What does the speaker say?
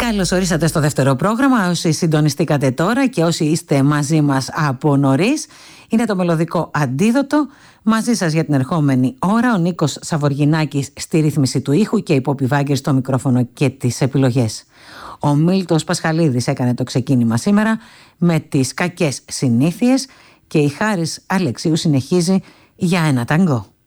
Καλώς ορίσατε στο δεύτερο πρόγραμμα. Όσοι συντονιστήκατε τώρα και όσοι είστε μαζί μας από νωρίς, είναι το μελωδικό αντίδοτο. Μαζί σας για την ερχόμενη ώρα ο Νίκος Σαβοργινάκης στη ρύθμιση του ήχου και η Πόπη Βάγκερ στο μικρόφωνο και τις επιλογές. Ο Μίλτος Πασχαλίδης έκανε το ξεκίνημα σήμερα με τις κακές συνήθειες και η Χάρης Αλεξίου συνεχίζει για ένα ταγκό.